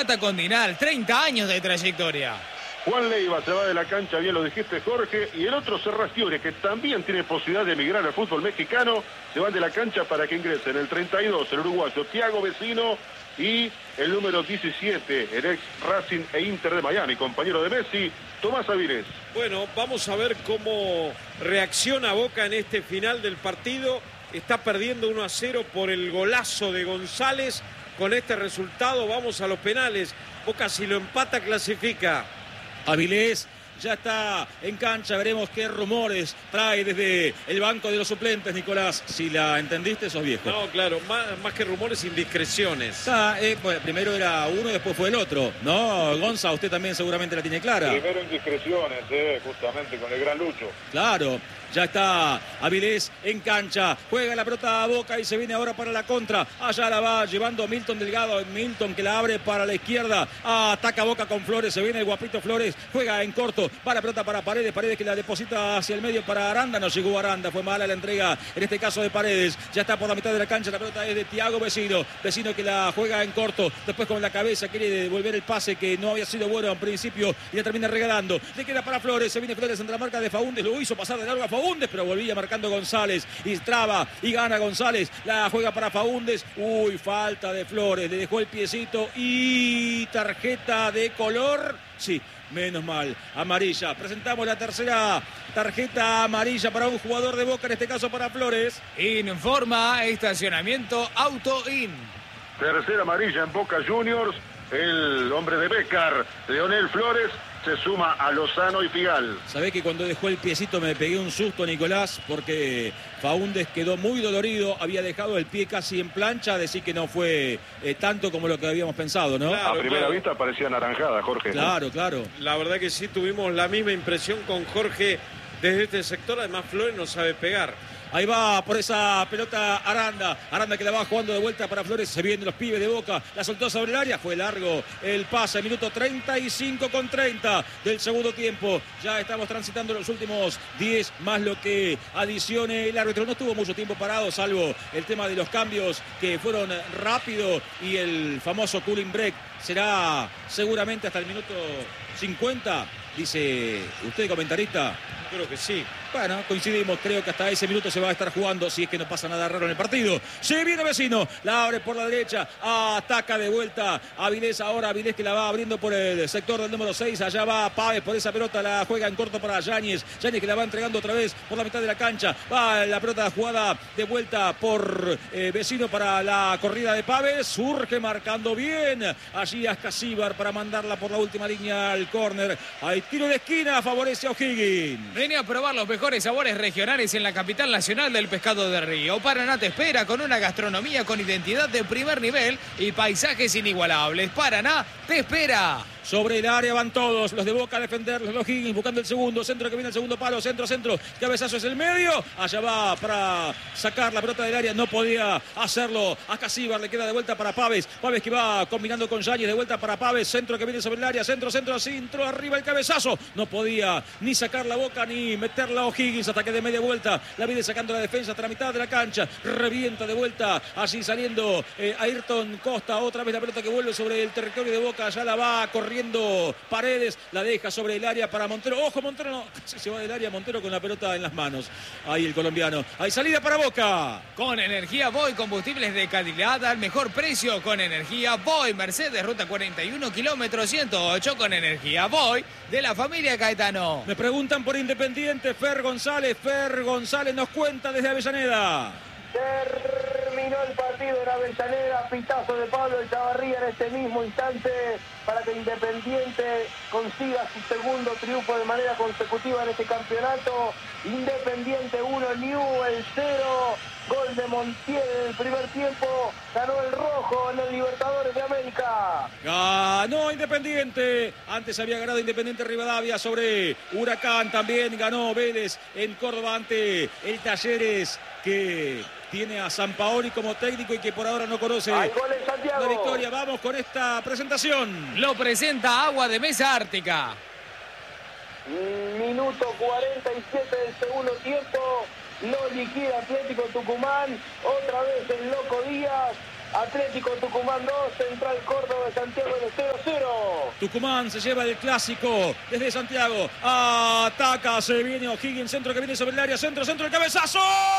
empata con Dinal, 30 años de trayectoria. Juan Leiva se va de la cancha, bien lo dijiste, Jorge, y el otro Serrastiore, que también tiene posibilidad de emigrar al fútbol mexicano, se van de la cancha para que ingresen el 32, el uruguayo Thiago Vecino, y el número 17, el ex Racing e Inter de Miami, compañero de Messi, Tomás Avilés. Bueno, vamos a ver cómo reacciona Boca en este final del partido. Está perdiendo 1-0 por el golazo de González. Con este resultado vamos a los penales. Boca, si lo empata, clasifica. Avilés ya está en cancha, veremos qué rumores trae desde el banco de los suplentes, Nicolás. Si la entendiste, sos viejo. No, claro, más que rumores, indiscreciones. Bueno, primero era uno, después fue el otro. No, Gonza, usted también seguramente la tiene clara. Primero indiscreciones, justamente con el gran Lucho. Claro. Ya está Avilés en cancha. Juega la pelota a Boca y se viene ahora para la contra. Allá la va llevando Milton Delgado. Milton que la abre para la izquierda. Ataca Boca con Flores. Se viene el guapito Flores. Juega en corto. Va la pelota para Paredes. Paredes que la deposita hacia el medio para Aranda. No llegó Aranda. Fue mala la entrega en este caso de Paredes. Ya está por la mitad de la cancha. La pelota es de Thiago Vecino. Vecino que la juega en corto. Después con la cabeza quiere devolver el pase que no había sido bueno en principio. Y la termina regalando. Le queda para Flores. Se viene Flores entre la marca de Faúndez. Lo hizo pasar de largo a Faúndez, pero volvía marcando González y traba y gana González, la juega para Faúndez. Uy, falta de Flores, le dejó el piecito y tarjeta de color, sí, menos mal, amarilla. Presentamos la tercera tarjeta amarilla para un jugador de Boca, en este caso para Flores. Informa estacionamiento Auto In. Tercera amarilla en Boca Juniors, el hombre de Bécar, Leonel Flores, se suma a Lozano y Figal. Sabés que cuando dejó el piecito me pegué un susto, Nicolás, porque Faúndez quedó muy dolorido, había dejado el pie casi en plancha, decir que no fue tanto como lo que habíamos pensado, ¿no? Claro, a primera vista parecía naranjada, Jorge. Claro, claro. La verdad que sí, tuvimos la misma impresión con Jorge desde este sector. Además, Flores no sabe pegar. Ahí va por esa pelota Aranda. Aranda que la va jugando de vuelta para Flores. Se vienen los pibes de Boca. La soltó sobre el área. Fue largo el pase. Minuto 35 con 30 del segundo tiempo. Ya estamos transitando los últimos 10 más lo que adicione el árbitro. No estuvo mucho tiempo parado, salvo el tema de los cambios que fueron rápido y el famoso cooling break. Será seguramente hasta el minuto 50. Dice usted, comentarista. Creo que sí. Bueno, coincidimos, creo que hasta ese minuto se va a estar jugando, si es que no pasa nada raro en el partido. Se viene Vecino, la abre por la derecha, ataca de vuelta Avilés, ahora Avilés que la va abriendo por el sector del número 6, allá va Páez por esa pelota, la juega en corto para Yáñez, Yáñez que la va entregando otra vez por la mitad de la cancha, va la pelota jugada de vuelta por Vecino para la corrida de Páez, surge marcando bien, allí Ascasíbar para mandarla por la última línea al córner, hay tiro de esquina, favorece a O'Higgins. Vení a probar los mejores sabores regionales en la capital nacional del pescado de río. Paraná te espera con una gastronomía con identidad de primer nivel y paisajes inigualables. Paraná te espera. Sobre el área van todos, los de Boca a defender, los Higgins buscando el segundo, centro que viene el segundo palo, centro, cabezazo es el medio, allá va para sacar la pelota del área, no podía hacerlo, Ascasíbar le queda de vuelta para Páez, Páez que va combinando con Yáñez, de vuelta para Páez, centro que viene sobre el área, centro, arriba el cabezazo, no podía ni sacar la Boca ni meterla a O'Higgins, hasta que de media vuelta la viene sacando la defensa hasta la mitad de la cancha, revienta de vuelta, allí saliendo Ayrton Costa, otra vez la pelota que vuelve sobre el territorio de Boca, ya la va corriendo Paredes, la deja sobre el área para Montero, ojo Montero, no, se va del área Montero con la pelota en las manos, ahí el colombiano, hay salida para Boca. Con Energía Boy, combustibles de calidad al mejor precio, con Energía Boy, Mercedes, ruta 41, kilómetro 108, con Energía Boy, de la familia Caetano. Me preguntan por Independiente, Fer González nos cuenta desde Avellaneda. Terminó el partido en Avellaneda, pitazo de Pablo Echavarría en este mismo instante para que Independiente consiga su segundo triunfo de manera consecutiva en este campeonato. Independiente 1, Newell's 0, gol de Montiel en el primer tiempo, ganó el rojo en el Libertadores de América. Ganó Independiente, antes había ganado Independiente Rivadavia sobre Huracán, también ganó Vélez en Córdoba ante el Talleres que tiene a Sampaoli como técnico y que por ahora no conoce la victoria. Vamos con esta presentación. Lo presenta Agua de Mesa Ártica. Minuto 47 del segundo tiempo. Lo liquida Atlético Tucumán. Otra vez el Loco Díaz. Atlético Tucumán 2, Central Córdoba de Santiago de 0-0. Tucumán se lleva el clásico desde Santiago. Ataca, se viene O'Higgins, centro que viene sobre el área, centro, el cabezazo.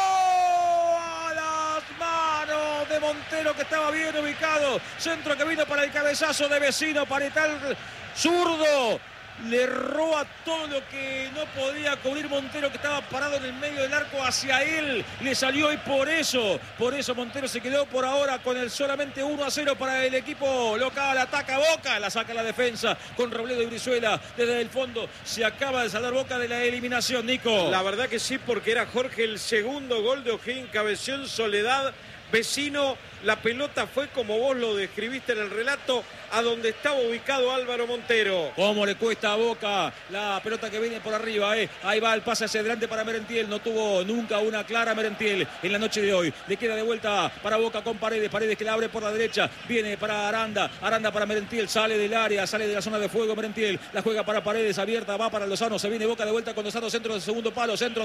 A las manos de Montero, que estaba bien ubicado. Centro que vino para el cabezazo de Vecino, Paretal zurdo. Le roba todo lo que no podía cubrir Montero, que estaba parado en el medio del arco hacia él. Le salió y por eso Montero se quedó por ahora con el solamente 1-0 para el equipo local. Ataca Boca, la saca la defensa con Robledo y Brizuela desde el fondo. Se acaba de salvar Boca de la eliminación, Nico. La verdad que sí, porque era Jorge el segundo gol de O'Higgins, cabeció en soledad. Vecino, la pelota fue como vos lo describiste en el relato, a donde estaba ubicado Álvaro Montero. Cómo le cuesta a Boca la pelota que viene por arriba, Ahí va el pase hacia adelante para Merentiel. No tuvo nunca una clara Merentiel en la noche de hoy. Le queda de vuelta para Boca con Paredes que la abre por la derecha. Viene para Aranda para Merentiel. Sale del área, sale de la zona de fuego Merentiel. La juega para Paredes, abierta, va para Lozano. Se viene Boca de vuelta con Lozano, centro del segundo palo. Centro.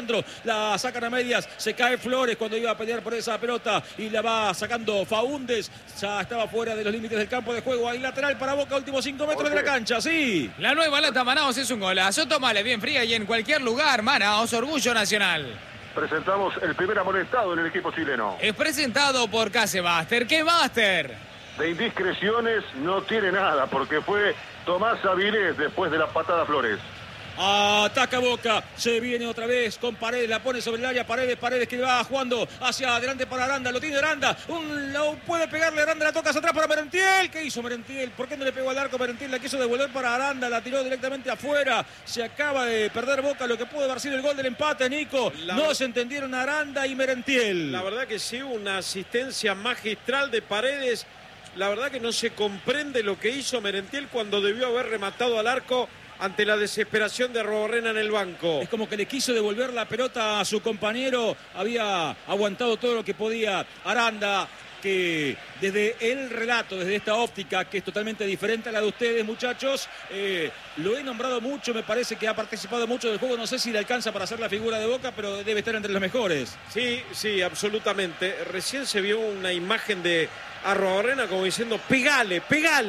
La sacan a medias. Se cae Flores cuando iba a pelear por esa pelota y la va sacando Faúndez. Ya estaba fuera de los límites del campo de juego. Ahí lateral para Boca, últimos 5 metros de la cancha, sí. La nueva lata Manaos es un golazo. Tómale bien fría y en cualquier lugar. Manaos, orgullo nacional. Presentamos el primer amonestado en el equipo chileno. Es presentado por Casemaster. ¿Qué Master? De indiscreciones no tiene nada, porque fue Tomás Avilés después de la patada Flores. Ataca Boca, se viene otra vez con Paredes, la pone sobre el área, Paredes que va jugando hacia adelante para Aranda, lo tiene Aranda, no puede pegarle Aranda, la toca hacia atrás para Merentiel. ¿Qué hizo Merentiel? ¿Por qué no le pegó al arco? Merentiel la quiso devolver para Aranda, la tiró directamente afuera. Se acaba de perder Boca lo que pudo haber sido el gol del empate, Nico. No se entendieron Aranda y Merentiel. La verdad que sí, una asistencia magistral de Paredes. La verdad que no se comprende lo que hizo Merentiel cuando debió haber rematado al arco ante la desesperación de Arrobarrena en el banco. Es como que le quiso devolver la pelota a su compañero. Había aguantado todo lo que podía Aranda, que desde el relato, desde esta óptica, que es totalmente diferente a la de ustedes, muchachos, lo he nombrado mucho, me parece que ha participado mucho del juego. No sé si le alcanza para hacer la figura de Boca, pero debe estar entre los mejores. Sí, absolutamente. Recién se vio una imagen de Arrobarrena como diciendo, pegale.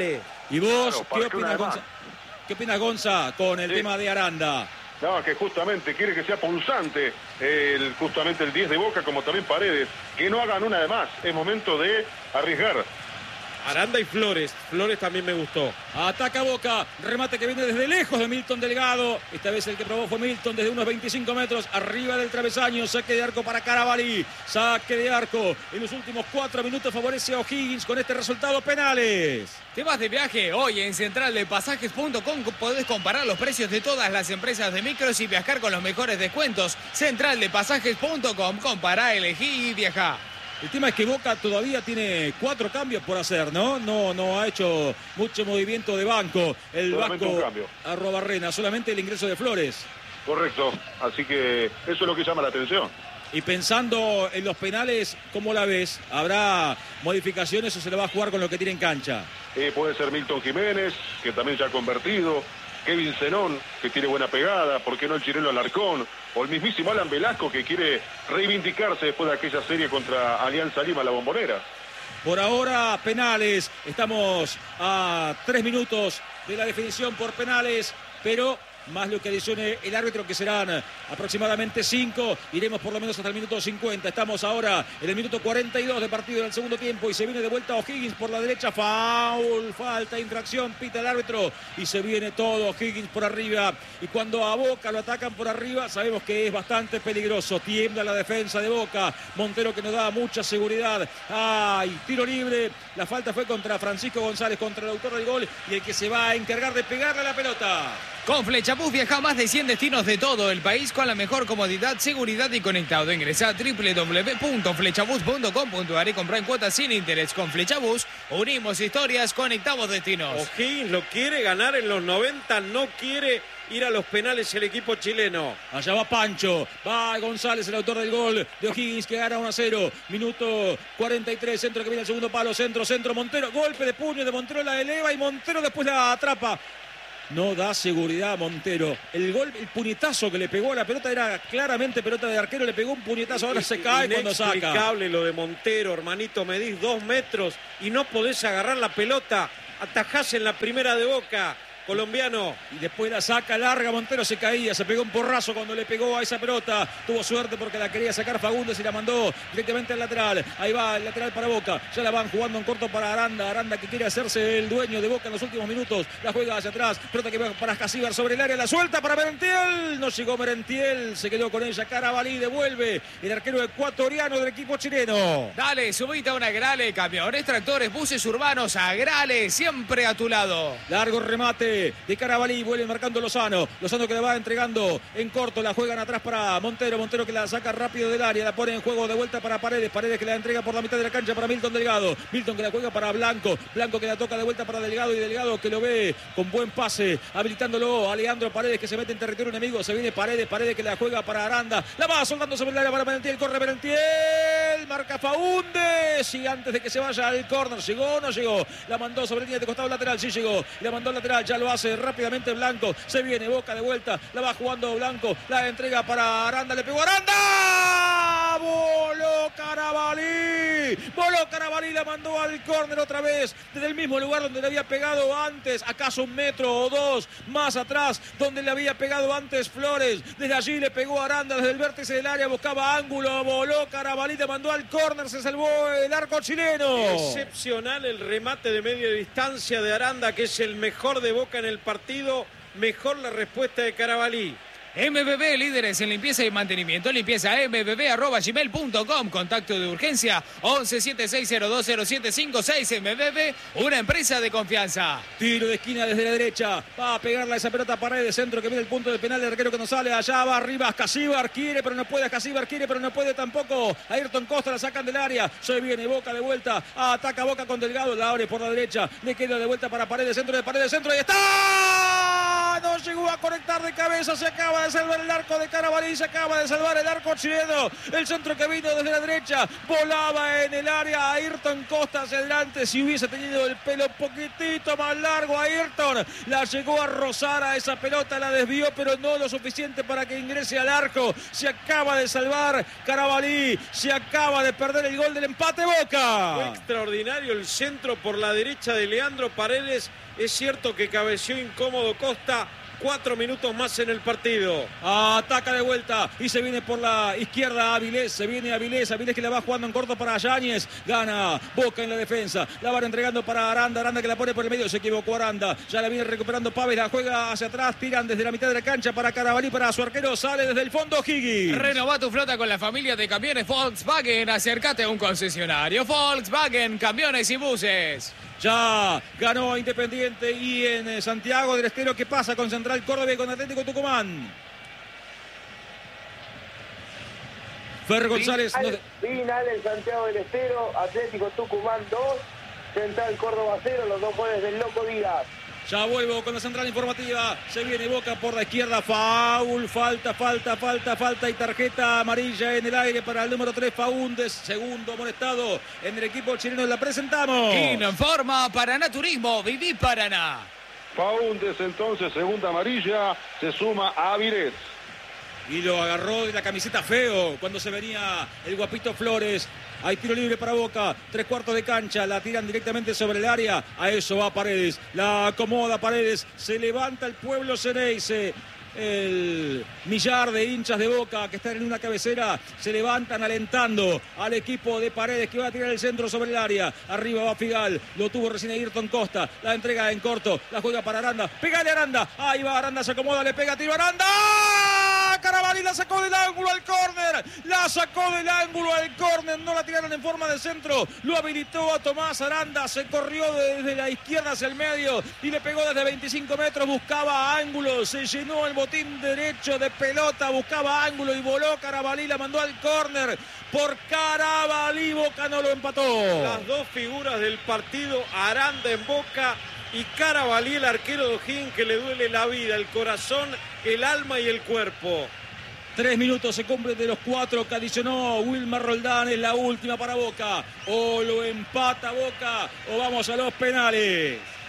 ¿Y vos claro, qué opinas, Gonza? ¿Qué opinas, Gonza, con el tema de Aranda? No, que justamente quiere que sea pulsante justamente el 10 de Boca, como también Paredes. Que no hagan una de más. Es momento de arriesgar. Aranda y Flores también me gustó. Ataca Boca, remate que viene desde lejos de Milton Delgado. Esta vez el que probó fue Milton desde unos 25 metros arriba del travesaño. Saque de arco para Carabalí. Saque de arco. En los últimos 4 minutos favorece a O'Higgins con este resultado, penales. ¿Te vas de viaje? Hoy en centraldepasajes.com podés comparar los precios de todas las empresas de micros y viajar con los mejores descuentos. Centraldepasajes.com, compará, elegí y viajá. El tema es que Boca todavía tiene 4 cambios por hacer, ¿no? No ha hecho mucho movimiento de banco. El solamente vasco un cambio. Arrobarrena, solamente el ingreso de Flores. Correcto. Así que eso es lo que llama la atención. Y pensando en los penales, ¿cómo la ves? ¿Habrá modificaciones o se le va a jugar con lo que tiene en cancha? Puede ser Milton Jiménez, que también ya ha convertido. Kevin Zenón, que tiene buena pegada. ¿Por qué no el chileno Alarcón? O el mismísimo Alan Velasco, que quiere reivindicarse después de aquella serie contra Alianza Lima, la Bombonera. Por ahora, penales. Estamos a 3 minutos de la definición por penales, pero más lo que adicione el árbitro, que serán aproximadamente 5. Iremos por lo menos hasta el minuto 50. Estamos ahora en el minuto 42 de partido del segundo tiempo y se viene de vuelta O'Higgins por la derecha. Foul, falta, infracción, pita el árbitro y se viene todo O'Higgins por arriba. Y cuando a Boca lo atacan por arriba, sabemos que es bastante peligroso. Tiembla la defensa de Boca. Montero, que nos da mucha seguridad. ¡Ay! Tiro libre. La falta fue contra Francisco González, contra el autor del gol, y el que se va a encargar de pegarle a la pelota. Con Flechapús viaja a más de 100 destinos de todo el país con la mejor comodidad, seguridad y conectado. Ingresa a www.flechabus.com.ar y compra en cuotas sin interés. Con Flechabus unimos historias, conectamos destinos. O'Higgins lo quiere ganar en los 90, no quiere ir a los penales el equipo chileno. Allá va Pancho, va González, el autor del gol de O'Higgins, que gana 1-0. Minuto 43, centro que viene al segundo palo, centro, Montero, golpe de puño de Montero, la eleva y Montero después la atrapa. no da seguridad a Montero. El gol, el puñetazo que le pegó a la pelota era claramente pelota de arquero, le pegó un puñetazo, ahora se cae cuando saca. Inexplicable lo de Montero, hermanito, medís 2 metros y no podés agarrar la pelota, atajás en la primera de Boca. Colombiano. Y después la saca larga, Montero se caía, se pegó un porrazo cuando le pegó a esa pelota. Tuvo suerte porque la quería sacar Fagundes y la mandó directamente al lateral. Ahí va el lateral para Boca. Ya la van jugando en corto para Aranda. Aranda que quiere hacerse el dueño de Boca en los últimos minutos. La juega hacia atrás. Pelota que va para Casíbar sobre el área. La suelta para Merentiel. No llegó Merentiel. Se quedó con ella. Carabalí devuelve el arquero ecuatoriano del equipo chileno. Dale, subite a una Grale. Camiones, tractores, buses urbanos. A Grale, siempre a tu lado. Largo remate de Carabalí, vuelve marcando Lozano. Lozano que la va entregando en corto, la juegan atrás para Montero. Montero que la saca rápido del área, la pone en juego de vuelta para Paredes. Paredes que la entrega por la mitad de la cancha para Milton Delgado. Milton que la juega para Blanco. Blanco que la toca de vuelta para Delgado y Delgado que lo ve con buen pase, habilitándolo a Leandro Paredes que se mete en territorio enemigo. Se viene Paredes, Paredes que la juega para Aranda. La va soltando sobre el área para Merentiel. Corre Merentiel, marca Faúndez y antes de que se vaya al córner, ¿llegó o no llegó? La mandó sobre línea de costado lateral, sí llegó. La mandó al lateral, ya lo hace rápidamente Blanco. Se viene Boca de vuelta, la va jugando Blanco, la entrega para Aranda, le pegó Aranda. Voló Carabalí, la mandó al córner otra vez, desde el mismo lugar donde le había pegado antes, acaso 1 metro o 2 más atrás, donde le había pegado antes Flores. Desde allí le pegó Aranda, desde el vértice del área, buscaba ángulo, voló Carabalí, le mandó al córner, se salvó el arco chileno. Excepcional el remate de media distancia de Aranda, que es el mejor de Boca en el partido. Mejor la respuesta de Carabalí. MBB, líderes en limpieza y mantenimiento. Limpieza mbb@gmail.com. Contacto de urgencia 1176020756. MBB, una empresa de confianza. Tiro de esquina desde la derecha. Va a pegarla esa pelota a Paredes. Centro que viene el punto de penal. El arquero que no sale. Allá va arriba. Casíbar quiere, pero no puede. Casíbar quiere, pero no puede tampoco. Ayrton Costa la sacan del área. Se viene Boca de vuelta. Ataca Boca con Delgado. La abre por la derecha. Le queda de vuelta para Paredes. Centro de Paredes. Centro. Ahí está. No llegó a conectar de cabeza. Se acaba de salvar el arco de Carabalí, se acaba de salvar el arco chileno. El centro que vino desde la derecha volaba en el área. Ayrton Costa hacia adelante. Si hubiese tenido el pelo un poquitito más largo, Ayrton la llegó a rozar a esa pelota, la desvió, pero no lo suficiente para que ingrese al arco. Se acaba de salvar Carabalí, se acaba de perder el gol del empate Boca. Fue extraordinario el centro por la derecha de Leandro Paredes. Es cierto que cabeció incómodo Costa. 4 minutos más en el partido. Ataca de vuelta y se viene por la izquierda Avilés. Se viene Avilés que la va jugando en corto para Yáñez. Gana Boca en la defensa. La van entregando para Aranda. Aranda que la pone por el medio. Se equivocó Aranda. Ya la viene recuperando Pávez. La juega hacia atrás. Tiran desde la mitad de la cancha para Carabalí. Para su arquero. Sale desde el fondo Higgins. Renová tu flota con la familia de camiones Volkswagen. Acércate a un concesionario Volkswagen, camiones y buses. Ya ganó Independiente y en Santiago del Estero, ¿qué pasa con Central Córdoba y con Atlético Tucumán? Fer González. Final en Santiago del Estero, Atlético Tucumán 2, Central Córdoba 0, los 2 goles del Loco Díaz. Ya vuelvo con la central informativa. Se viene Boca por la izquierda. Faul, falta y tarjeta amarilla en el aire para el número 3, Faúndez. Segundo amonestado en el equipo chileno. La presentamos. Informa Paraná Turismo. Viví Paraná. Faúndez entonces, segunda amarilla. Se suma a Avilés. Y lo agarró de la camiseta feo cuando se venía el guapito Flores. Hay tiro libre para Boca, 3/4 de cancha, la tiran directamente sobre el área. A eso va Paredes, la acomoda Paredes, se levanta el pueblo Ceneice. El millar de hinchas de Boca que están en una cabecera se levantan alentando al equipo de Paredes que va a tirar el centro sobre el área. Arriba va Figal, lo tuvo recién Ayrton Costa, la entrega en corto, la juega para Aranda, pégale Aranda, ahí va Aranda, se acomoda, le pega, tiro Aranda. Carabalí la sacó del ángulo al córner, no la tiraron en forma de centro, lo habilitó a Tomás Aranda, se corrió desde la izquierda hacia el medio y le pegó desde 25 metros, buscaba ángulo, se llenó el botín derecho de pelota, buscaba ángulo y voló Carabalí, la mandó al córner. Por Carabalí, Boca no lo empató. Las dos figuras del partido, Aranda en Boca y Carabalí, el arquero de O'Higgins, que le duele la vida, el corazón, el alma y el cuerpo. 3 minutos se cumplen de los 4 que adicionó Wilmar Roldán. Es la última para Boca. O lo empata Boca o vamos a los penales.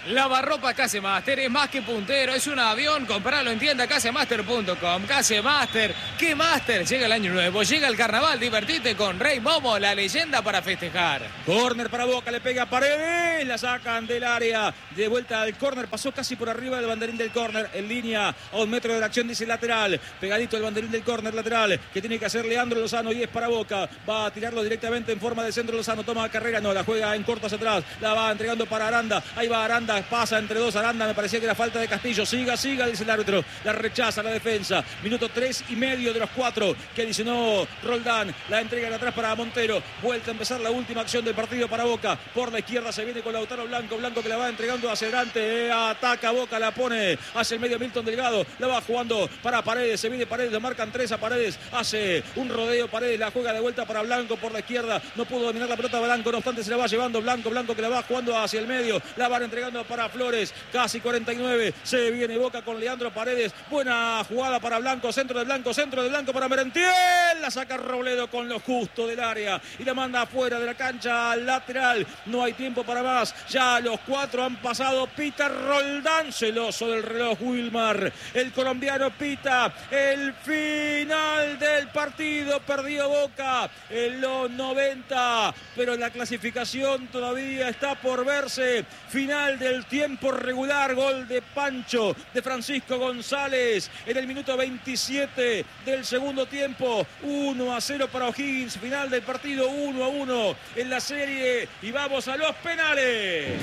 Lavarropas Casemaster es más que puntero, es un avión, compralo en tienda casemaster.com. Casemaster, ¿qué master? Llega el año nuevo, llega el carnaval, divertite con Rey Momo, la leyenda para festejar. Córner para Boca, le pega Paredes, la sacan del área, de vuelta al córner, pasó casi por arriba del banderín del córner, en línea a 1 metro de la acción, dice lateral, pegadito el banderín del córner lateral, que tiene que hacer Leandro Lozano y es para Boca, va a tirarlo directamente en forma de centro Lozano, toma carrera, no, la juega en corto hacia atrás, la va entregando para Aranda, ahí va Aranda, pasa entre dos Aranda, me parecía que era falta de Castillo, siga, dice el árbitro, la rechaza la defensa, minuto 3,5 de los 4 que adicionó Roldán, la entrega de atrás para Montero, vuelta a empezar la última acción del partido para Boca, por la izquierda se viene con Lautaro Blanco que la va entregando hacia adelante, ataca Boca, la pone hacia el medio Milton Delgado, la va jugando para Paredes, se viene Paredes, lo marcan 3 a Paredes, hace un rodeo Paredes, la juega de vuelta para Blanco por la izquierda, no pudo dominar la pelota Blanco, no obstante se la va llevando Blanco que la va jugando hacia el medio, la van entregando para Flores, casi 49, se viene Boca con Leandro Paredes, buena jugada para Blanco, centro de Blanco para Merentiel, la saca Robledo con lo justo del área y la manda afuera de la cancha lateral, no hay tiempo para más, ya los 4 han pasado, pita Roldán, celoso del reloj Wilmar, el colombiano pita el final del partido, perdió Boca en los 90, pero la clasificación todavía está por verse, final del tiempo regular, gol de Pancho, de Francisco González en el minuto 27 del segundo tiempo, 1-0 para O'Higgins, final del partido 1-1 en la serie y vamos a los penales.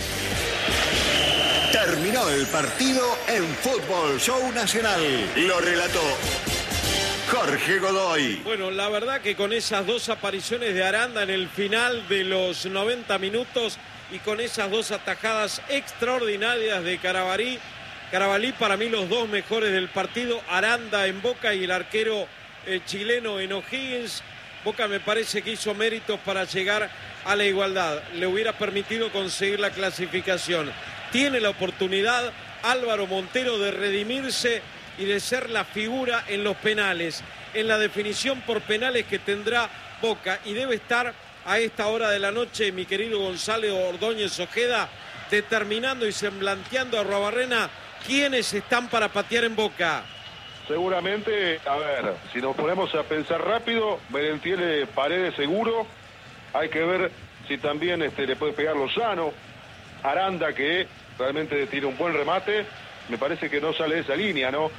Terminó el partido en Fútbol Show Nacional. Lo relató Jorge Godoy. Bueno, la verdad que con esas 2 apariciones de Aranda en el final de los 90 minutos y con esas 2 atajadas extraordinarias de Carabalí, para mí los 2 mejores del partido, Aranda en Boca y el arquero chileno en O'Higgins. Boca me parece que hizo méritos para llegar a la igualdad, le hubiera permitido conseguir la clasificación. Tiene la oportunidad Álvaro Montero de redimirse y de ser la figura en los penales, en la definición por penales que tendrá Boca, y debe estar a esta hora de la noche mi querido Gonzalo Ordóñez Ojeda determinando y semblanteando a Arruabarrena quiénes están para patear en Boca. Seguramente, a ver, si nos ponemos a pensar rápido, Merentiel, Paredes seguro, hay que ver si también le puede pegar Lozano, Aranda que realmente tiene un buen remate, me parece que no sale de esa línea, ¿no?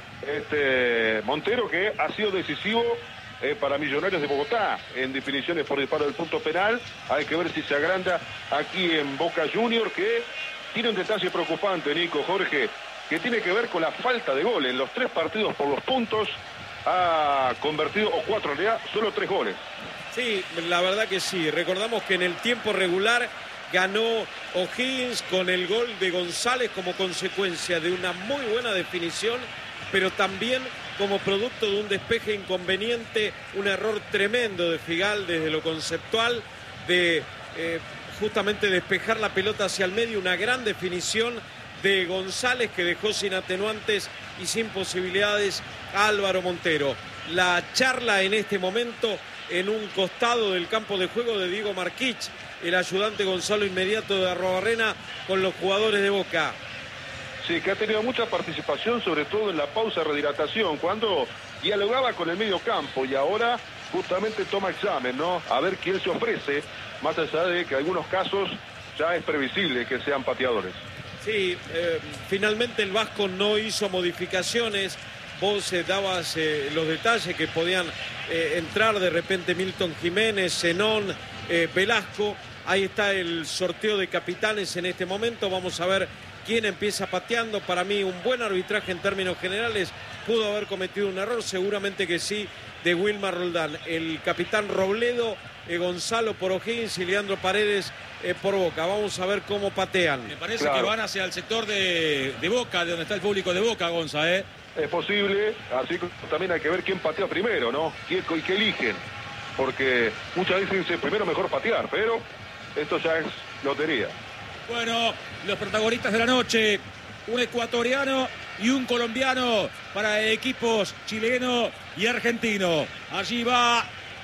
Montero que ha sido decisivo para Millonarios de Bogotá en definiciones por disparo del punto penal, hay que ver si se agranda aquí en Boca Junior, que tiene un detalle preocupante, Nico, Jorge, que tiene que ver con la falta de goles. En los 3 partidos por los puntos ha convertido, o 4 en realidad, solo 3 goles. Sí, la verdad que sí. Recordamos que en el tiempo regular ganó O'Higgins con el gol de González como consecuencia de una muy buena definición, pero también como producto de un despeje inconveniente, un error tremendo de Figal desde lo conceptual, de justamente despejar la pelota hacia el medio, una gran definición de González que dejó sin atenuantes y sin posibilidades a Álvaro Montero. La charla en este momento en un costado del campo de juego de Diego Marquich, el ayudante Gonzalo inmediato de Arruabarrena con los jugadores de Boca. Sí, que ha tenido mucha participación, sobre todo en la pausa de rehidratación, cuando dialogaba con el medio campo y ahora justamente toma examen, ¿no? A ver quién se ofrece, más allá de que en algunos casos ya es previsible que sean pateadores. Sí, finalmente el Vasco no hizo modificaciones. Vos dabas los detalles que podían entrar de repente Milton Jiménez, Zenón, Velasco. Ahí está el sorteo de capitanes en este momento. Vamos a ver quién empieza pateando. Para mí un buen arbitraje en términos generales. Pudo haber cometido un error, seguramente que sí, de Wilmar Roldán. El capitán Robledo, Gonzalo por O'Higgins y Leandro Paredes por Boca. Vamos a ver cómo patean. Me parece que van hacia el sector de Boca, de donde está el público de Boca, Gonza, Es posible, así que también hay que ver quién patea primero, ¿no? Y qué eligen, porque muchas veces dicen primero mejor patear, pero esto ya es lotería. Bueno, los protagonistas de la noche, un ecuatoriano y un colombiano para equipos chileno y argentino. Allí va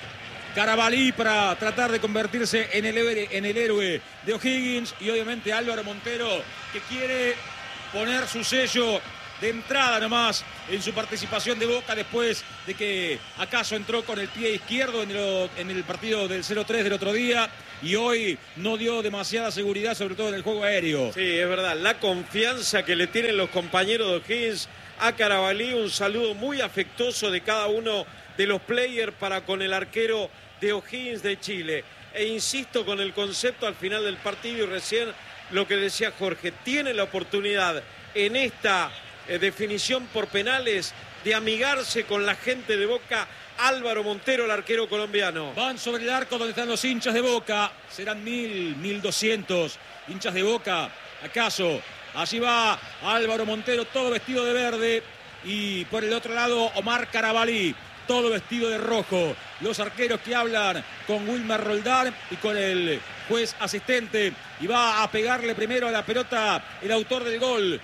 Carabalí para tratar de convertirse en el héroe de O'Higgins. Y obviamente Álvaro Montero, que quiere poner su sello de entrada nomás en su participación de Boca, después de que acaso entró con el pie izquierdo en el partido del 0-3 del otro día, y hoy no dio demasiada seguridad, sobre todo en el juego aéreo. Sí, es verdad, la confianza que le tienen los compañeros de O'Higgins a Carabalí. Un saludo muy afectuoso de cada uno de los players para con el arquero de O'Higgins de Chile. E insisto con el concepto al final del partido, y recién lo que decía Jorge, tiene la oportunidad en esta definición por penales de amigarse con la gente de Boca. Álvaro Montero, el arquero colombiano. Van sobre el arco donde están los hinchas de Boca. Serán 1.200 hinchas de Boca. ¿Acaso? Allí va Álvaro Montero, todo vestido de verde. Y por el otro lado, Omar Carabalí, todo vestido de rojo. Los arqueros que hablan con Wilmer Roldán y con el juez asistente. Y va a pegarle primero a la pelota el autor del gol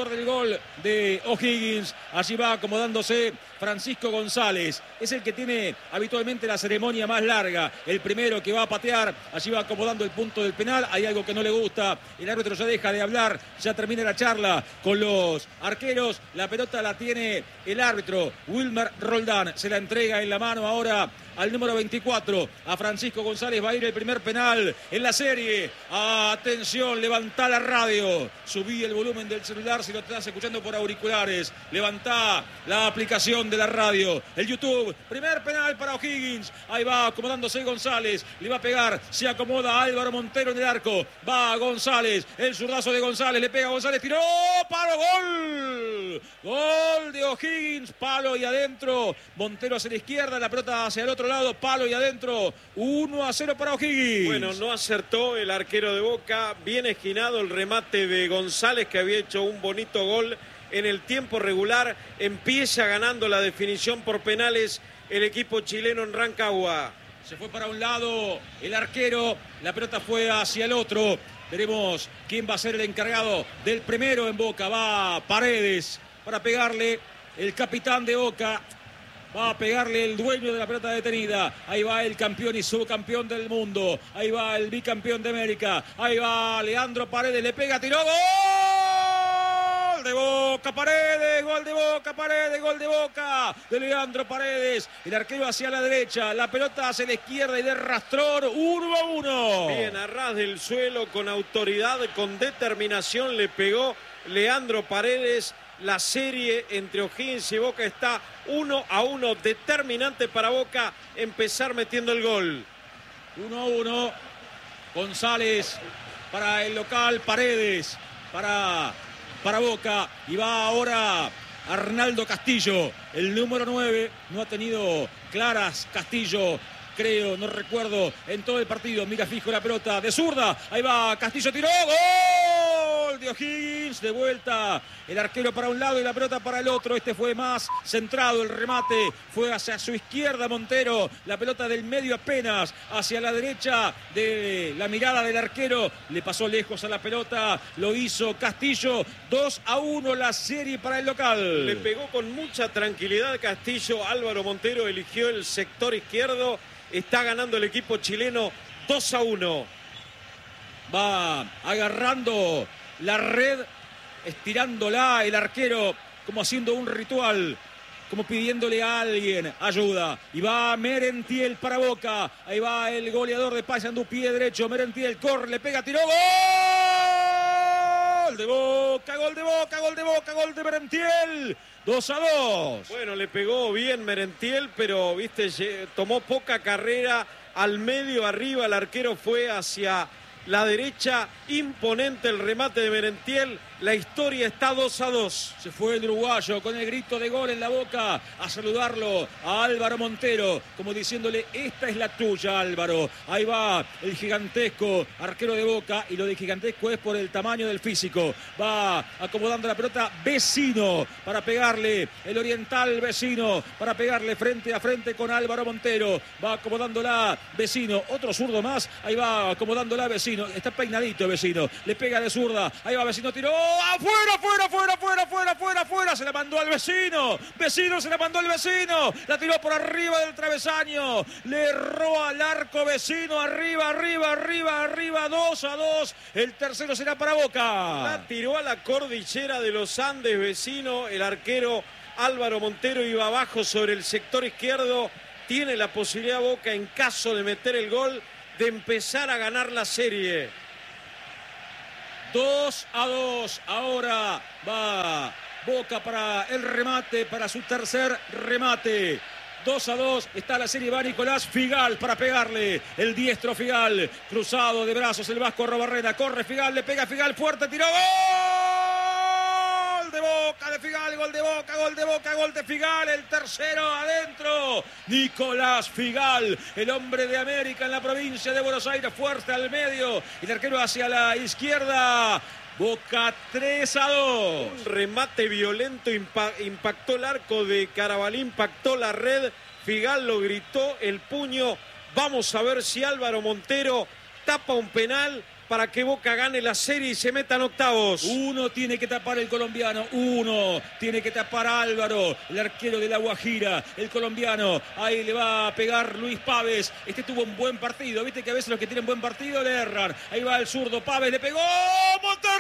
de O'Higgins. Allí va acomodándose Francisco González. Es el que tiene habitualmente la ceremonia más larga. El primero que va a patear. Allí va acomodando el punto del penal. Hay algo que no le gusta. El árbitro ya deja de hablar. Ya termina la charla con los arqueros. La pelota la tiene el árbitro Wilmer Roldán. Se la entrega en la mano ahora al número 24. A Francisco González va a ir el primer penal en la serie. Atención, levantá la radio. Subí el volumen del celular si lo estás escuchando por auriculares. Levantá la aplicación de la radio. El YouTube. Primer penal para O'Higgins. Ahí va acomodándose González. Le va a pegar. Se acomoda Álvaro Montero en el arco. Va González. El zurdazo de González. Le pega González. Tiró. Palo. Gol. Gol de O'Higgins. Palo y adentro. Montero hacia la izquierda. La pelota hacia el otro lado. Palo y adentro. 1-0 para O'Higgins. Bueno, no acertó el arquero de Boca. Bien esquinado el remate de González, que había hecho un bonito gol en el tiempo regular. Empieza ganando la definición por penales el equipo chileno en Rancagua. Se fue para un lado el arquero. La pelota fue hacia el otro. Veremos quién va a ser el encargado del primero en Boca. Va Paredes para pegarle el capitán de Boca. Va a pegarle el dueño de la pelota detenida. Ahí va el campeón y subcampeón del mundo. Ahí va el bicampeón de América. Ahí va Leandro Paredes. Le pega, tiró. ¡Gol de Boca! Paredes. Gol de Boca. Paredes. Gol de Boca. De Leandro Paredes. El arquero hacia la derecha. La pelota hacia la izquierda y de rastrón. 1-1. Bien, a ras del suelo, con autoridad, con determinación, le pegó Leandro Paredes. La serie entre O'Higgins y Boca está 1-1, determinante para Boca empezar metiendo el gol. 1-1. González para el local, Paredes para Boca. Y va ahora Arnaldo Castillo, el número 9. No ha tenido claras Castillo, creo, no recuerdo, en todo el partido. Mira fijo la pelota de zurda. Ahí va Castillo, tiró. ¡Gol de O'Higgins! De vuelta el arquero para un lado y la pelota para el otro. Este fue más centrado, el remate fue hacia su izquierda Montero. La pelota del medio apenas hacia la derecha de la mirada del arquero. Le pasó lejos a la pelota. Lo hizo Castillo. 2-1 la serie para el local. Le pegó con mucha tranquilidad Castillo. Álvaro Montero eligió el sector izquierdo. Está ganando el equipo chileno 2-1. Va agarrando la red, estirándola el arquero, como haciendo un ritual, como pidiéndole a alguien ayuda. Y va Merentiel para Boca. Ahí va el goleador de Paysandú, pie derecho. Merentiel corre, le pega, tiró. ¡Gol de Boca! ¡Gol de Boca! ¡Gol de Boca! ¡Gol de Merentiel! 2-2. Bueno, le pegó bien Merentiel, pero viste, tomó poca carrera al medio, arriba. El arquero fue hacia la derecha. Imponente el remate de Merentiel. La historia está 2-2. Se fue el uruguayo con el grito de gol en la boca a saludarlo a Álvaro Montero, como diciéndole: esta es la tuya, Álvaro. Ahí va el gigantesco arquero de Boca, y lo de gigantesco es por el tamaño del físico. Va acomodando la pelota Vecino para pegarle, el oriental Vecino para pegarle frente a frente con Álvaro Montero. Va acomodándola Vecino, otro zurdo más. Ahí va acomodándola Vecino. Está peinadito Vecino, le pega de zurda. Ahí va Vecino, tiró. afuera, se la mandó al vecino, se la mandó al vecino, la tiró por arriba del travesaño, le erró al arco vecino, arriba, 2-2, el tercero será para Boca. La tiró a la cordillera de los Andes, vecino, el arquero Álvaro Montero iba abajo sobre el sector izquierdo, tiene la posibilidad Boca en caso de meter el gol de empezar a ganar la serie. 2-2, ahora va Boca para el remate, para su tercer remate. 2-2, está la serie, va Nicolás Figal para pegarle, el diestro Figal, cruzado de brazos el Vasco Arrobarrena, corre Figal, le pega Figal, fuerte, tiró, ¡gol! De Boca, de Figal, gol de Boca, gol de Figal, el tercero adentro, Nicolás Figal, el hombre de América en la provincia de Buenos Aires, fuerte al medio, el arquero hacia la izquierda. Boca 3-2. Un remate violento impactó el arco de Carabalí, impactó la red. Figal lo gritó, el puño. Vamos a ver si Álvaro Montero tapa un penal para que Boca gane la serie y se meta en octavos. Uno tiene que tapar el colombiano, uno tiene que tapar a Álvaro, el arquero de La Guajira, el colombiano. Ahí le va a pegar Luis Pávez. Este tuvo un buen partido, viste que a veces los que tienen buen partido le erran. Ahí va el zurdo, Pávez le pegó. Montero.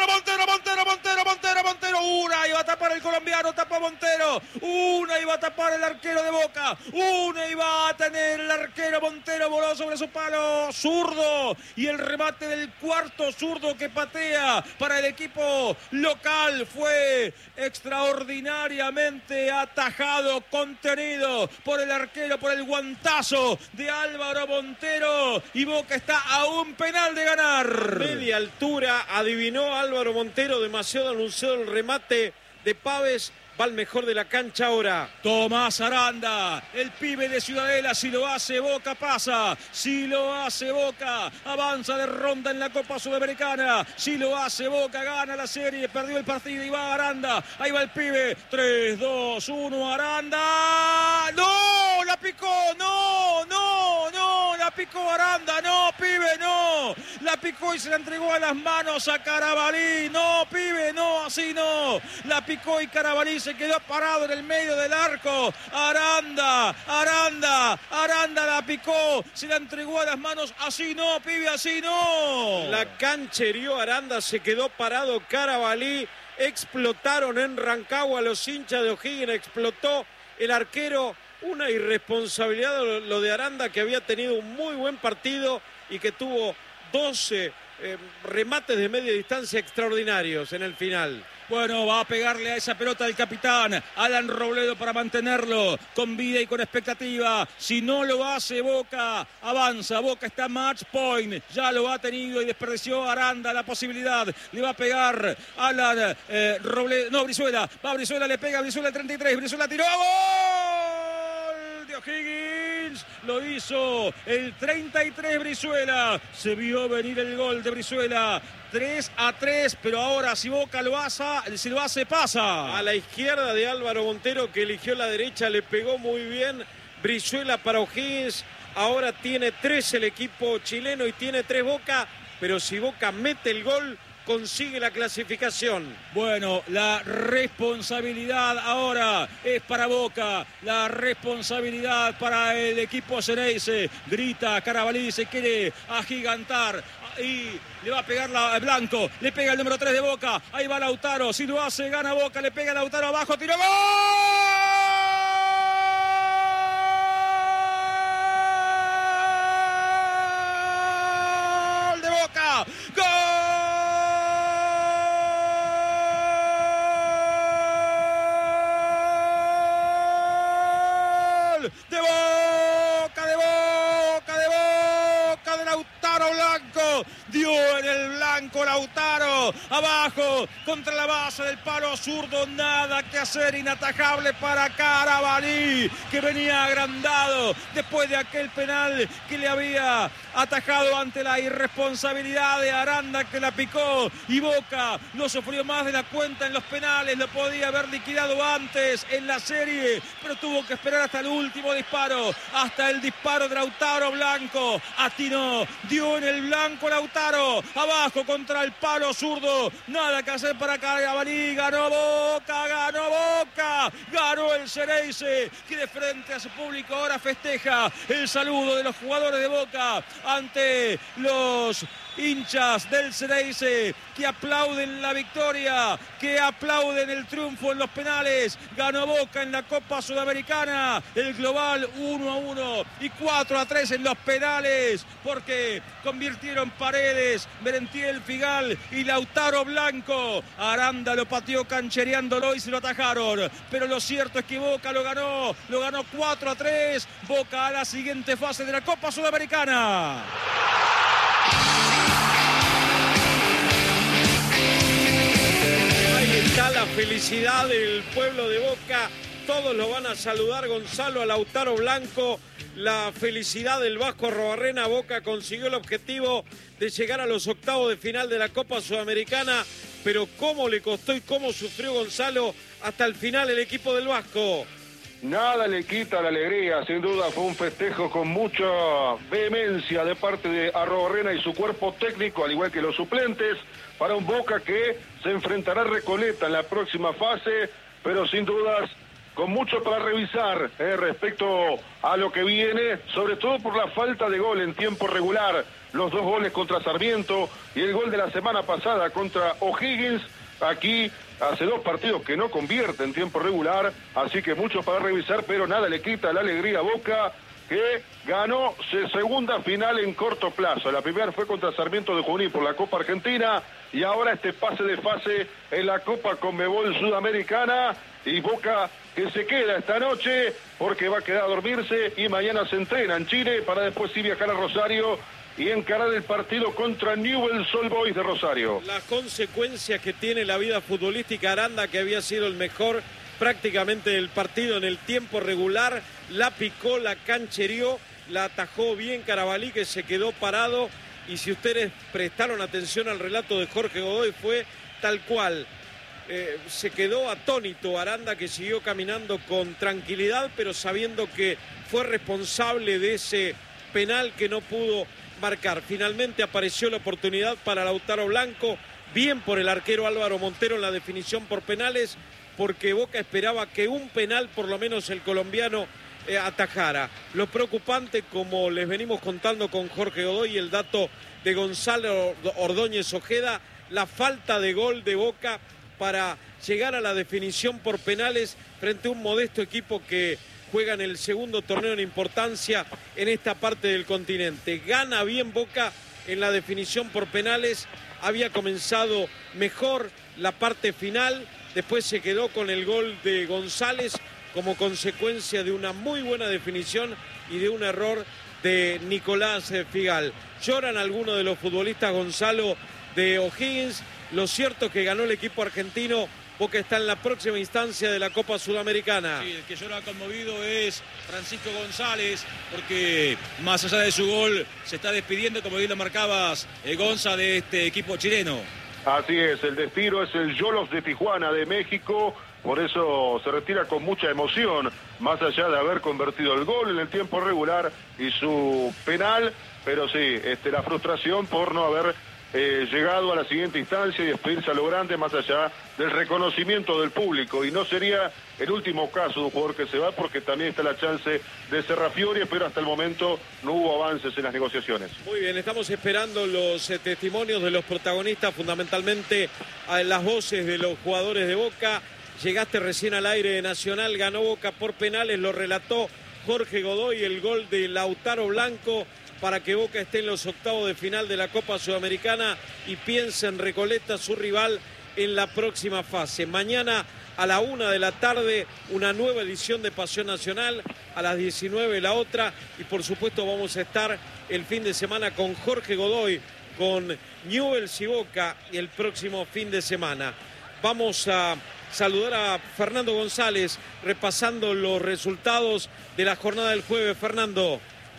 Una iba a tapar el colombiano, tapó Montero. Una iba a tapar el arquero de Boca. Una iba a tener el arquero Montero, voló sobre su palo. Zurdo. Y el remate del cuarto zurdo que patea para el equipo local fue extraordinariamente atajado, contenido por el arquero, por el guantazo de Álvaro Montero, y Boca está a un penal de ganar. Media altura, adivinó Álvaro Montero, demasiado anunciado el remate de Pávez. Va el mejor de la cancha ahora. Tomás Aranda, el pibe de Ciudadela. Si lo hace Boca pasa. Si lo hace Boca avanza de ronda en la Copa Sudamericana. Si lo hace Boca gana la serie. Perdió el partido y va Aranda. Ahí va el pibe. 3, 2, 1 Aranda. ¡No! ¡La picó! ¡No! La picó Aranda. ¡No, pibe! ¡No! La picó y se la entregó a las manos a Carabalí. ¡No, pibe! ¡No! Así no. La picó y Carabalí se quedó parado en el medio del arco. Aranda la picó, se la entregó a las manos. Así no, pibe, así no. La cancherió Aranda, se quedó parado Carabalí. Explotaron en Rancagua los hinchas de O'Higgins, explotó el arquero. Una irresponsabilidad lo de Aranda, que había tenido un muy buen partido y que tuvo 12 remates de media distancia extraordinarios en el final. Bueno, va a pegarle a esa pelota el capitán Alan Robledo para mantenerlo con vida y con expectativa. Si no lo hace Boca, avanza. Boca está match point. Ya lo ha tenido y desperdició Aranda la posibilidad. Le va a pegar Alan Robledo. No, Brizuela. Va Brizuela, le pega Brizuela el 33. Brizuela tiró. ¡Gol! De O'Higgins. Lo hizo el 33 Brizuela. Se vio venir el gol de Brizuela. 3-3, pero ahora si Boca lo hace, pasa. A la izquierda de Álvaro Montero, que eligió la derecha, le pegó muy bien Brizuela para O'Higgins. Ahora tiene 3 el equipo chileno y tiene 3 Boca, pero si Boca mete el gol, consigue la clasificación. Bueno, la responsabilidad ahora es para Boca, la responsabilidad para el equipo Ceneice. Grita Carabalí, se quiere agigantar y le va a pegar Blanco, le pega el número 3 de Boca. Ahí va Lautaro, si lo hace gana Boca, le pega Lautaro abajo, tiró, ¡gol! De Boca, ¡gol! De Boca, de Lautaro Blanco, dio en el blanco Lautaro, abajo, contra la base del palo zurdo, nada que hacer, inatajable para Carabalí, que venía agrandado después de aquel penal que le había atajado ante la irresponsabilidad de Aranda, que la picó, y Boca no sufrió más de la cuenta en los penales, lo podía haber liquidado antes en la serie, pero tuvo que esperar hasta el último disparo, hasta el disparo de Lautaro Blanco. Atinó, dio en el blanco Lautaro, abajo Blanco contra el palo zurdo. Nada que hacer para Carabalí. Ganó Boca, ganó Boca. Ganó el Xereyse, que de frente a su público ahora festeja el saludo de los jugadores de Boca ante los hinchas del Xereyse, que aplauden la victoria, que aplauden el triunfo en los penales. Ganó Boca en la Copa Sudamericana el global 1-1 y 4-3 en los penales, porque convirtieron Paredes, Merentiel, Figal y Lautaro Blanco. Aranda lo pateó canchereándolo y se lo atajaron, pero lo cierto es que Boca lo ganó 4-3. Boca a la siguiente fase de la Copa Sudamericana. Está la felicidad del pueblo de Boca, todos lo van a saludar. Gonzalo, a Lautaro Blanco, la felicidad del Vasco Arrobarrena. Boca consiguió el objetivo de llegar a los octavos de final de la Copa Sudamericana, pero cómo le costó y cómo sufrió Gonzalo hasta el final el equipo del Vasco. Nada le quita la alegría, sin duda fue un festejo con mucha vehemencia de parte de Arrobarrena y su cuerpo técnico, al igual que los suplentes, para un Boca que se enfrentará a Recoleta en la próxima fase, pero sin dudas con mucho para revisar respecto a lo que viene, sobre todo por la falta de gol en tiempo regular, los 2 goles contra Sarmiento y el gol de la semana pasada contra O'Higgins. Aquí hace 2 partidos que no convierte en tiempo regular, así que mucho para revisar, pero nada le quita la alegría a Boca, que ganó su segunda final en corto plazo. La primera fue contra Sarmiento de Junín por la Copa Argentina, y ahora este pase de fase en la Copa Conmebol Sudamericana, y Boca que se queda esta noche porque va a quedar a dormirse y mañana se entrena en Chile para después sí viajar a Rosario y encarar el partido contra Newell's Old Boys de Rosario. Las consecuencias que tiene la vida futbolística. Aranda, que había sido el mejor prácticamente del partido en el tiempo regular, la picó, la canchereó, la atajó bien Carabalí, que se quedó parado, y si ustedes prestaron atención al relato de Jorge Godoy, fue tal cual. Se quedó atónito Aranda, que siguió caminando con tranquilidad, pero sabiendo que fue responsable de ese penal que no pudo marcar. Finalmente apareció la oportunidad para Lautaro Blanco, bien por el arquero Álvaro Montero en la definición por penales, porque Boca esperaba que un penal por lo menos el colombiano atajara. Lo preocupante, como les venimos contando con Jorge Godoy, el dato de Gonzalo Ordóñez Ojeda, la falta de gol de Boca para llegar a la definición por penales frente a un modesto equipo que juega en el segundo torneo en importancia en esta parte del continente. Gana bien Boca en la definición por penales, había comenzado mejor la parte final, después se quedó con el gol de González como consecuencia de una muy buena definición y de un error de Nicolás Figal. Lloran algunos de los futbolistas, Gonzalo, de O'Higgins. Lo cierto es que ganó el equipo argentino. Boca está en la próxima instancia de la Copa Sudamericana. Sí, el que llora conmovido es Francisco González, porque más allá de su gol se está despidiendo, como bien lo marcabas, Gonza, de este equipo chileno. Así es, el destino es el Xolos de Tijuana de México, por eso se retira con mucha emoción, más allá de haber convertido el gol en el tiempo regular y su penal, pero sí, la frustración por no haber llegado a la siguiente instancia y despedirse a lo grande, más allá del reconocimiento del público. Y no sería el último caso de un jugador que se va, porque también está la chance de Serrafiori, pero hasta el momento no hubo avances en las negociaciones. Muy bien, estamos esperando los testimonios de los protagonistas, fundamentalmente las voces de los jugadores de Boca. Llegaste recién al aire de Nacional, ganó Boca por penales, lo relató Jorge Godoy, el gol de Lautaro Blanco para que Boca esté en los octavos de final de la Copa Sudamericana y piense en Recoleta, su rival, en la próxima fase. Mañana a la 1 de la tarde, una nueva edición de Pasión Nacional, a las 19 la otra, y por supuesto vamos a estar el fin de semana con Jorge Godoy, con Newell's y Boca el próximo fin de semana. Vamos a saludar a Fernando González, repasando los resultados de la jornada del jueves. Fernando.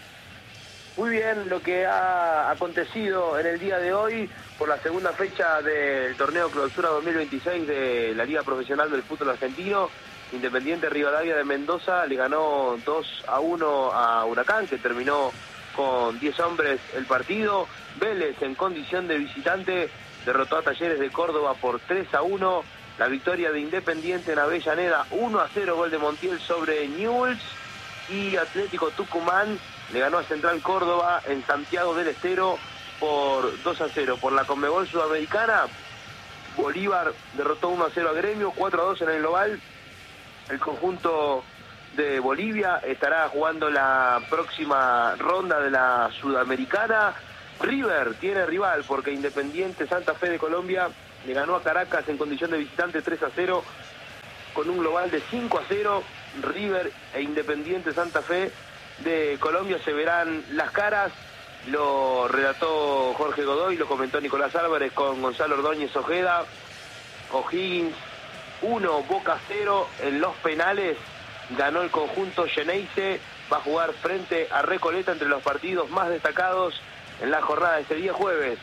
Muy bien, lo que ha acontecido en el día de hoy por la segunda fecha del torneo Clausura 2026 de la Liga Profesional del Fútbol Argentino. Independiente Rivadavia de Mendoza le ganó 2-1 a Huracán, que terminó con 10 hombres el partido. Vélez, en condición de visitante, derrotó a Talleres de Córdoba por 3-1. La victoria de Independiente en Avellaneda, 1-0, gol de Montiel sobre Newell's. Y Atlético Tucumán le ganó a Central Córdoba en Santiago del Estero por 2-0. Por la Conmebol Sudamericana, Bolívar derrotó 1-0 a Gremio, 4-2 en el global. El conjunto de Bolivia estará jugando la próxima ronda de la Sudamericana. River tiene rival porque Independiente Santa Fe de Colombia le ganó a Caracas en condición de visitante 3-0 con un global de 5-0. River e Independiente Santa Fe de Colombia se verán las caras. Lo relató Jorge Godoy, lo comentó Nicolás Álvarez con Gonzalo Ordóñez Ojeda. O'Higgins 1, Boca 0 en los penales. Ganó el conjunto Xeneize. Va a jugar frente a Recoleta, entre los partidos más destacados en la jornada de este día jueves.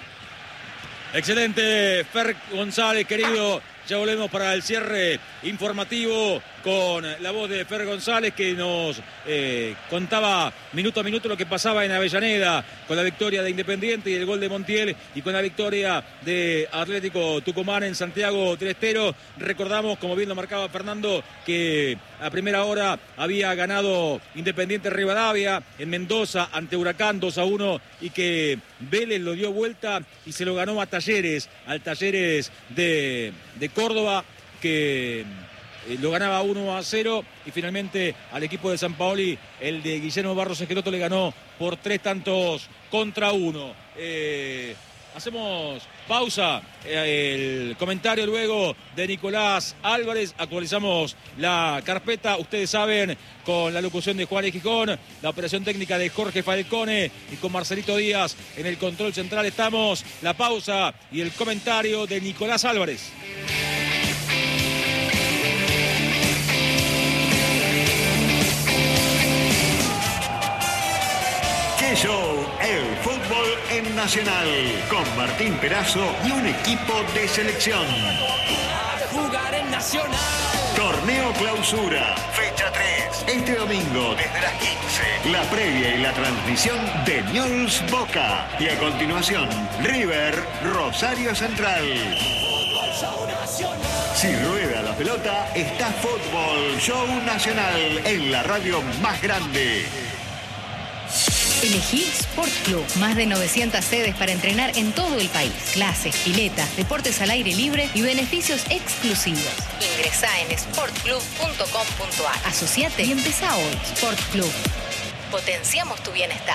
Excelente, Fer González, querido. Ya volvemos para el cierre informativo con la voz de Fer González, que nos contaba minuto a minuto lo que pasaba en Avellaneda con la victoria de Independiente y el gol de Montiel, y con la victoria de Atlético Tucumán en Santiago del Estero. Recordamos, como bien lo marcaba Fernando, que a primera hora había ganado Independiente Rivadavia en Mendoza ante Huracán 2-1, y que Vélez lo dio vuelta y se lo ganó a Talleres, al Talleres de Córdoba, que lo ganaba 1-0, y finalmente al equipo de San Paoli, el de Guillermo Barros Esqueloto, le ganó por 3-1. Hacemos pausa, el comentario luego de Nicolás Álvarez, actualizamos la carpeta, ustedes saben, con la locución de Juan Gijón, la operación técnica de Jorge Falcone y con Marcelito Díaz en el control central. Estamos, la pausa y el comentario de Nicolás Álvarez. ¡Qué show! El fútbol en Nacional, con Martín Perazo y un equipo de selección. Jugar en Nacional. Torneo Clausura, fecha 3. Este domingo, desde las 15. La previa y la transmisión de Newell's Boca. Y a continuación, River Rosario Central. Si rueda la pelota, está Fútbol Show Nacional en la radio más grande. Elegí Sport Club. Más de 900 sedes para entrenar en todo el país. Clases, piletas, deportes al aire libre y beneficios exclusivos. Ingresá en sportclub.com.ar. Asociate y empezá hoy. Sport Club. Potenciamos tu bienestar.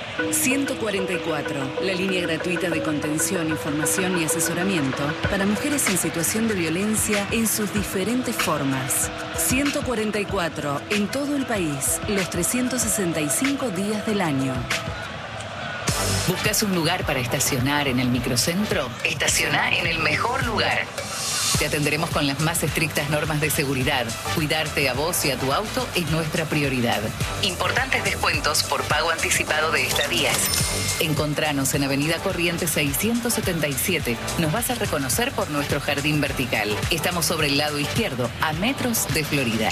144, la línea gratuita de contención, información y asesoramiento para mujeres en situación de violencia en sus diferentes formas. 144, en todo el país, los 365 días del año. ¿Buscas un lugar para estacionar en el microcentro? Estaciona en el mejor lugar. Te atenderemos con las más estrictas normas de seguridad. Cuidarte a vos y a tu auto es nuestra prioridad. Importantes descuentos por pago anticipado de estadías. Encontranos en Avenida Corrientes 677. Nos vas a reconocer por nuestro jardín vertical. Estamos sobre el lado izquierdo, a metros de Florida.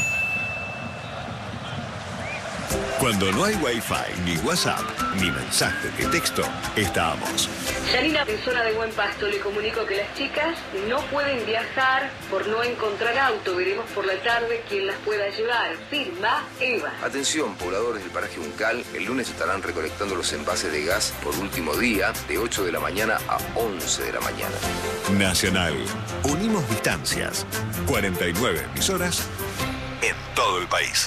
Cuando no hay Wi-Fi, ni WhatsApp, ni mensaje de texto, estamos. Yanina, de Zona de Buen Pasto, le comunico que las chicas no pueden viajar por no encontrar auto. Veremos por la tarde quién las pueda llevar. Firma Eva. Atención, pobladores del paraje Uncal, el lunes estarán recolectando los envases de gas por último día, de 8 de la mañana a 11 de la mañana. Nacional. Unimos distancias. 49 emisoras en todo el país.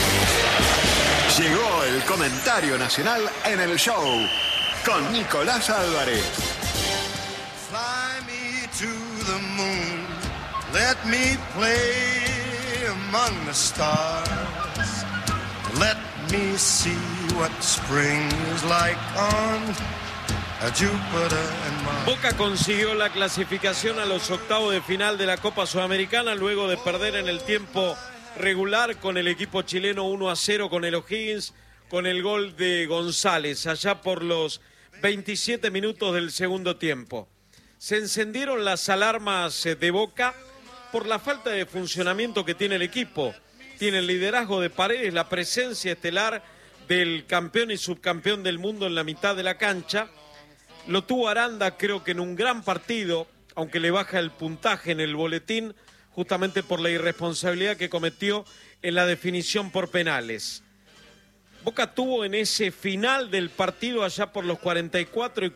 Llegó el comentario nacional en el show con Nicolás Álvarez. Fly me to the moon, let me play among the stars, let me see what spring is like on Jupiter and Mars. Boca consiguió la clasificación a los octavos de final de la Copa Sudamericana luego de perder en el tiempo regular con el equipo chileno 1-0 con el O'Higgins, con el gol de González allá por los 27 minutos del segundo tiempo. Se encendieron las alarmas de Boca por la falta de funcionamiento que tiene el equipo. Tiene el liderazgo de Paredes, la presencia estelar del campeón y subcampeón del mundo en la mitad de la cancha. Lo tuvo Aranda, creo que en un gran partido, aunque le baja el puntaje en el boletín, justamente por la irresponsabilidad que cometió en la definición por penales. Boca tuvo en ese final del partido, allá por los 44 y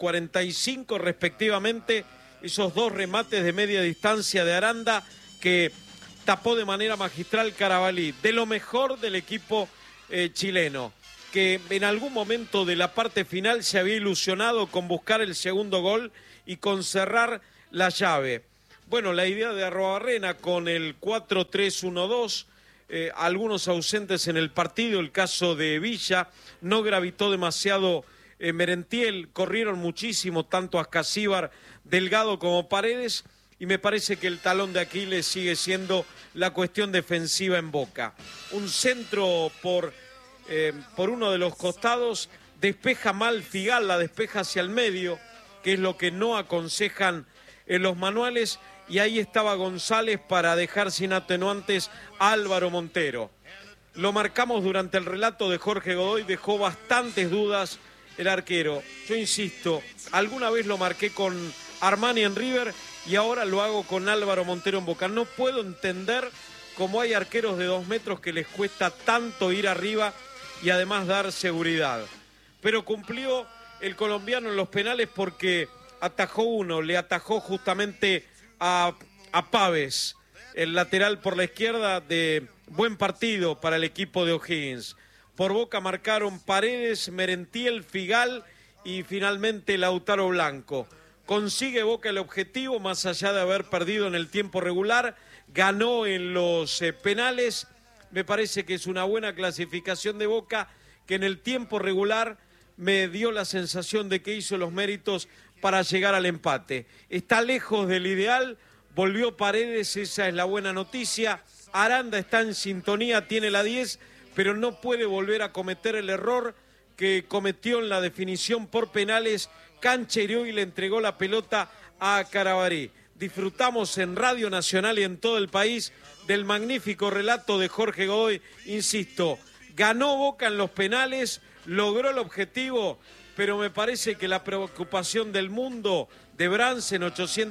45 respectivamente, esos dos remates de media distancia de Aranda que tapó de manera magistral Carabalí, de lo mejor del equipo chileno, que en algún momento de la parte final se había ilusionado con buscar el segundo gol y con cerrar la llave. Bueno, la idea de Arruabarrena con el 4-3-1-2, algunos ausentes en el partido, el caso de Villa, no gravitó demasiado Merentiel, corrieron muchísimo, tanto Ascasíbar, Delgado como Paredes, y me parece que el talón de Aquiles sigue siendo la cuestión defensiva en Boca. Un centro por uno de los costados, despeja mal Figal, la despeja hacia el medio, que es lo que no aconsejan en los manuales, y ahí estaba González para dejar sin atenuantes a Álvaro Montero. Lo marcamos durante el relato de Jorge Godoy, dejó bastantes dudas el arquero. Yo insisto, alguna vez lo marqué con Armani en River y ahora lo hago con Álvaro Montero en Boca. No puedo entender cómo hay arqueros de 2 metros que les cuesta tanto ir arriba y además dar seguridad. Pero cumplió el colombiano en los penales porque atajó uno, le atajó justamente a Paves, el lateral por la izquierda, de buen partido para el equipo de O'Higgins. Por Boca marcaron Paredes, Merentiel, Figal y finalmente Lautaro Blanco. Consigue Boca el objetivo, más allá de haber perdido en el tiempo regular, ganó en los penales. Me parece que es una buena clasificación de Boca, que en el tiempo regular me dio la sensación de que hizo los méritos para llegar al empate. Está lejos del ideal, volvió Paredes, esa es la buena noticia. Aranda está en sintonía, tiene la 10, pero no puede volver a cometer el error que cometió en la definición por penales. Canchereó y le entregó la pelota a Carabalí. Disfrutamos en Radio Nacional y en todo el país del magnífico relato de Jorge Godoy. Insisto, ganó Boca en los penales, logró el objetivo, pero me parece que la preocupación del mundo, de Bransen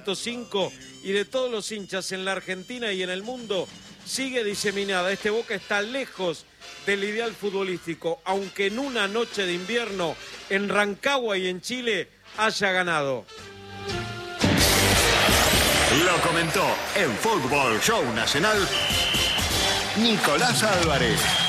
805 y de todos los hinchas en la Argentina y en el mundo, sigue diseminada. Este Boca está lejos del ideal futbolístico, aunque en una noche de invierno en Rancagua y en Chile haya ganado. Lo comentó en Fútbol Show Nacional Nicolás Álvarez.